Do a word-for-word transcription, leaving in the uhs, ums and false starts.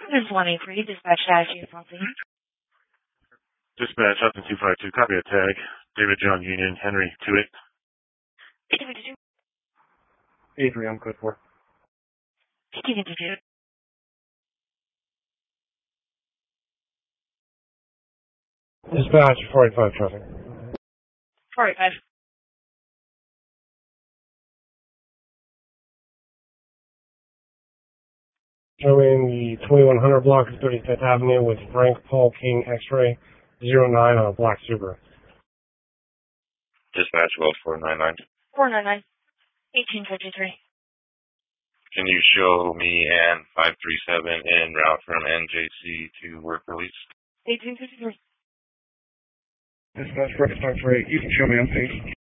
This is one eight three, dispatch dash eight one three. Dispatch, Hudson two five two, copy a tag. David John Union, Henry two eight. Steven two two. Avery, I'm code four. Steven two two. Dispatch, four eight five traffic. four eight five. Showing the twenty-one hundred block of thirty-fifth Avenue with Frank Paul King X-ray zero nine on a black Subaru. Dispatch, Wells four nine nine. four nine nine. eighteen fifty-three. Can you show me Ann five three seven en route from N J C to work release? eighteen fifty-three. Dispatch, Frank X-ray, you can show me on page.